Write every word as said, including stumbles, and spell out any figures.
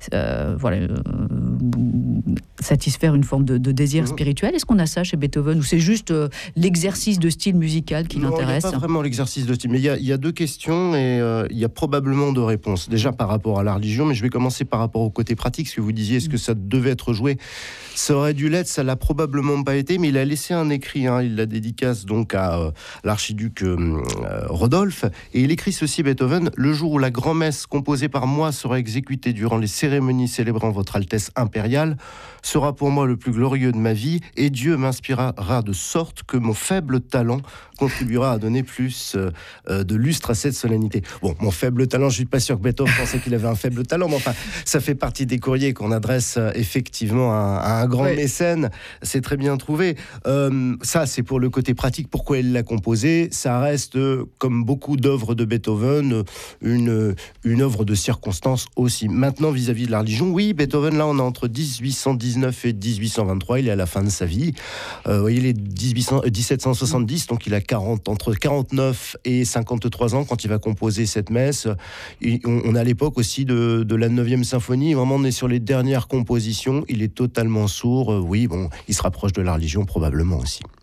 euh, voilà, euh, satisfaire une forme de, de désir spirituel. Est-ce qu'on a ça chez Beethoven, ou c'est juste euh, l'exercice de style musical qui non, l'intéresse? Il n'y a pas vraiment l'exercice de style, mais il y a, il y a deux questions et euh, il y a probablement deux réponses. Déjà par rapport à la religion, mais je vais commencer par rapport au côté pratique. Ce que vous disiez, est-ce que ça devait être joué? Ça aurait dû l'être, ça l'a probablement pas été, mais il a laissé un écrit, hein, il la dédicace donc à euh, l'archiduc euh, Rodolphe, et il écrit ceci, Beethoven: le jour où la grand-messe composée par moi sera exécutée durant les cérémonies célébrant votre Altesse impériale sera pour moi le plus glorieux de ma vie, et Dieu m'inspirera de sorte que mon faible talent contribuera à donner plus euh, de lustre à cette solennité. Bon, mon faible talent, je suis pas sûr que Beethoven pensait qu'il avait un faible talent, mais enfin, ça fait partie des courriers qu'on adresse euh, effectivement à, à un grand oui. mécène. C'est très bien trouvé. Euh, ça, c'est pour le côté pratique. Pourquoi il l'a composé? Ça reste, euh, comme beaucoup d'œuvres de Beethoven, une, une œuvre de circonstance aussi. Maintenant, vis-à-vis de la religion, oui, Beethoven, là, on est entre dix-huit cent dix-neuf et dix-huit cent vingt-trois. Il est à la fin de sa vie. Euh, vous voyez, il est dix-sept cent soixante-dix, donc il a quarante, entre quarante-neuf et cinquante-trois ans quand il va composer cette messe. Et on, on est à l'époque aussi de, de la neuvième symphonie. Vraiment, on est sur les dernières compositions. Il est totalement sourd. Euh, oui, bon, il se rapproche de la religion probablement aussi.